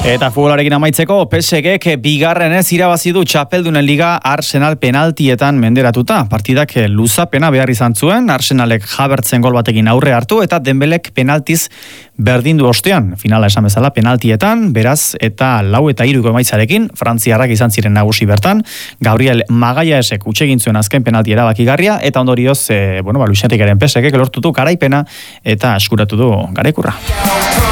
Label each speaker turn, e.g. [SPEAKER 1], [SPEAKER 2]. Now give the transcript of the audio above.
[SPEAKER 1] Eta futbolarekin amaitzeko, PSG-ek bigarrenez irabazi du Txapeldunen Liga Arsenal penaltietan menderatuta. Partidak luzapena behar izan zuen, Arsenalek Havertzen gol batekin aurre hartu eta Dembelek penaltiz berdindu ostean. Finala esan bezala penaltietan, beraz eta 4-3 emaitzarekin, frantziarrak izan ziren nagusi bertan. Gabriel Magalhaesek huts egin zuen azken penalti erabakigarria eta ondorioz, Luis Enriqueren PSG-ek lortu du garaipena eta eskuratu du garaikurra.